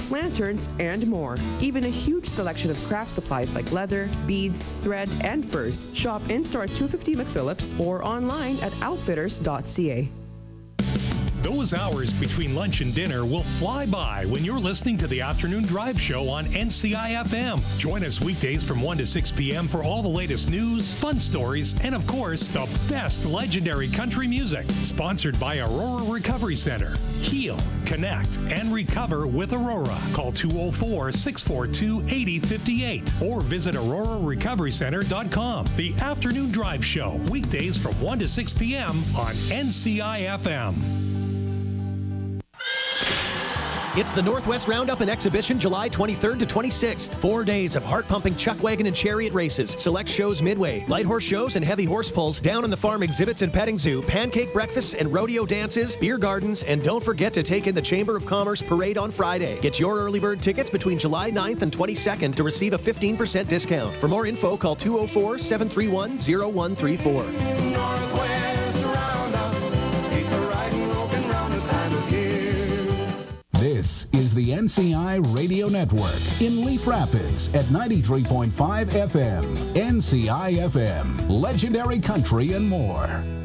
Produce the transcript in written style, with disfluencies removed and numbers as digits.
lanterns, and more. Even a huge selection of craft supplies like leather, beads, thread, and furs. Shop in-store at 250 McPhillips or online at outfitters.ca. Those hours between lunch and dinner will fly by when you're listening to the Afternoon Drive Show on NCI-FM. Join us weekdays from 1 to 6 p.m. for all the latest news, fun stories, and of course, the best legendary country music. Sponsored by Aurora Recovery Center. Heal, connect, and recover with Aurora. Call 204-642-8058 or visit aurorarecoverycenter.com. The Afternoon Drive Show, weekdays from 1 to 6 p.m. on NCI-FM. It's the Northwest Roundup and Exhibition, July 23rd to 26th. 4 days of heart-pumping chuck wagon and chariot races, select shows midway, light horse shows and heavy horse pulls, down on the farm exhibits and petting zoo, pancake breakfasts and rodeo dances, beer gardens, and don't forget to take in the Chamber of Commerce Parade on Friday. Get your early bird tickets between July 9th and 22nd to receive a 15% discount. For more info, call 204-731-0134. Northwest Roundup, it's a riding, walking round the time of year. This is the NCI Radio Network in Leaf Rapids at 93.5 FM. NCI FM, legendary country and more.